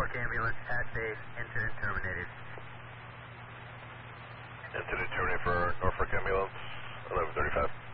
Norfolk ambulance at base, incident terminated. Incident terminated for Norfolk ambulance, 1135.